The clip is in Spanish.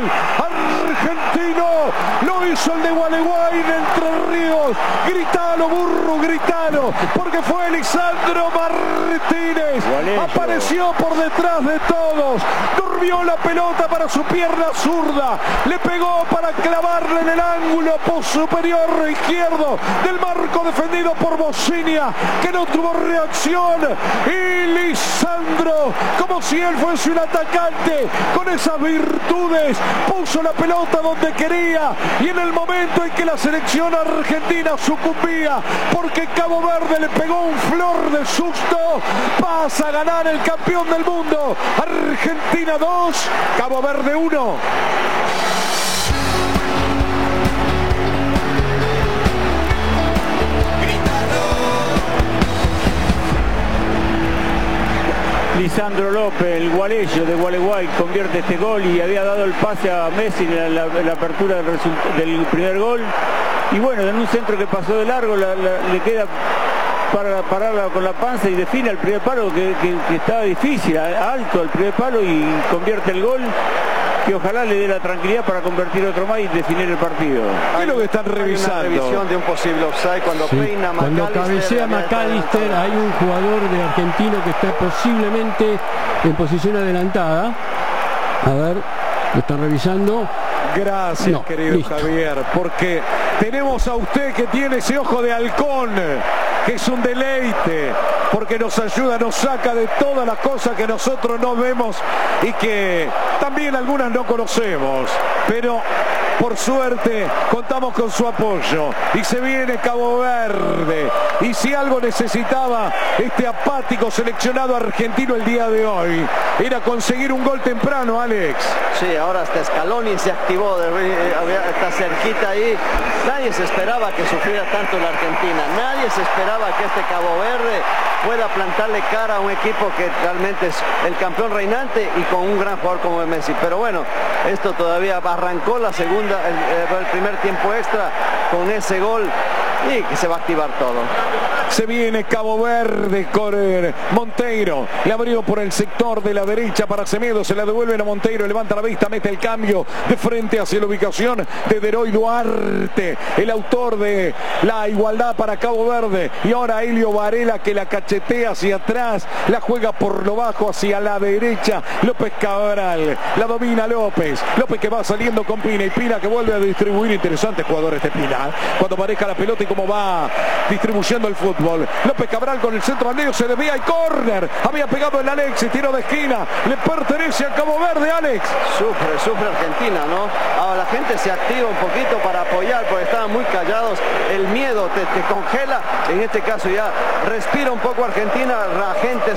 gol argentino. Lo hizo el de Gualeguay de Entre Ríos. Gritalo, burro, gritalo, porque fue Lisandro Martínez. Apareció por detrás de todos. Durmió la pelota para su pierna zurda. Le pegó para clavarle en el ángulo superior izquierdo del marco defendido por Bocinia, que no tuvo reacción. Y Lisandro, como si él fuese un atacante con esas virtudes, puso la pelota donde quería. Y en el momento en que la selección argentina sucumbía porque Cabo Verde le pegó un flor de susto, pasa a ganar el campeón del mundo. Argentina 2, Cabo Verde 1. Lisandro López, el gualeyo de Gualeguay, convierte este gol y había dado el pase a Messi en la apertura del primer gol. Y bueno, en un centro que pasó de largo, le queda para pararla con la panza y define el primer palo, que estaba difícil, alto el primer palo, y convierte el gol, que ojalá le dé la tranquilidad para convertir otro más y definir el partido. ¿Qué es lo que están revisando? Hay una revisión de un posible offside cuando peina cuando cabecea McAllister. Hay un jugador de argentino que está posiblemente en posición adelantada. A ver, lo están revisando. Gracias, querido listo. Javier, porque tenemos a usted que tiene ese ojo de halcón, que es un deleite, porque nos ayuda, nos saca de todas las cosas que nosotros no vemos y que también algunas no conocemos, pero por suerte contamos con su apoyo y se viene Cabo Verde. Y si algo necesitaba este apático seleccionado argentino el día de hoy, era conseguir un gol temprano, Alex. Sí, ahora hasta Scaloni se activó, está cerquita ahí. Nadie se esperaba que sufriera tanto la Argentina, nadie se esperaba que este Cabo Verde pueda plantarle cara a un equipo que realmente es el campeón reinante y con un gran jugador como Messi. Pero bueno, esto todavía arrancó la segunda, el primer tiempo extra con ese gol y que se va a activar todo. Se viene Cabo Verde con Monteiro. Le abrió por el sector de la derecha para Semedo. Se la devuelven a Monteiro. Levanta la vista, mete el cambio de frente hacia la ubicación de Deroy Duarte, el autor de la igualdad para Cabo Verde. Y ahora Helio Varela, que la cachetea hacia atrás. La juega por lo bajo hacia la derecha. López Cabral. La domina López. López que va saliendo con Pina. Y Pina que vuelve a distribuir. Interesante jugador este Pina. Cuando maneja la pelota y cómo va distribuyendo el fútbol. López Cabral con el centro al medio, se desvía y córner. Había pegado el Alexis, tiro de esquina. Le pertenece a Cabo Verde, Alex. Sufre Argentina, ¿no? Ahora la gente se activa un poquito para apoyar porque estaban muy callados. El miedo te congela. En este caso ya respira un poco Argentina. La gente